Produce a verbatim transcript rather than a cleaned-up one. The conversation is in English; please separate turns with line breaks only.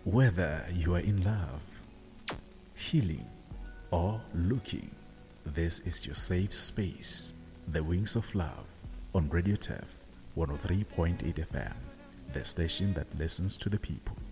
Whether you are in love, healing, or looking, this is your safe space. The Wings of Love on Radio T E F one oh three point eight F M, the station that listens to the people.